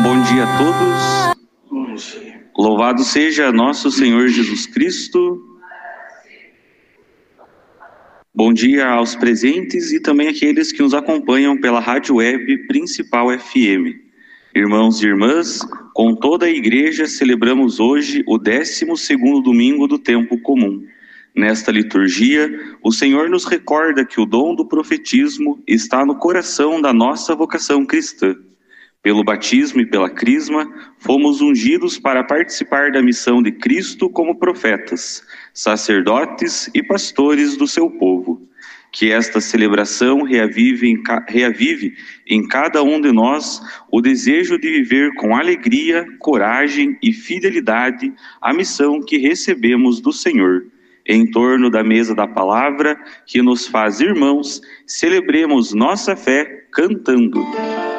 Bom dia a todos. Bom dia. Louvado seja nosso Senhor Jesus Cristo. Bom dia aos presentes e também àqueles que nos acompanham pela Rádio Web Principal FM. Irmãos e irmãs, com toda a igreja celebramos hoje o 12º domingo do tempo comum. Nesta liturgia, o Senhor nos recorda que o dom do profetismo está no coração da nossa vocação cristã. Pelo batismo e pela crisma, fomos ungidos para participar da missão de Cristo como profetas, sacerdotes e pastores do seu povo. Que esta celebração reavive em cada um de nós o desejo de viver com alegria, coragem e fidelidade a missão que recebemos do Senhor. Em torno da mesa da palavra, que nos faz irmãos, celebremos nossa fé cantando.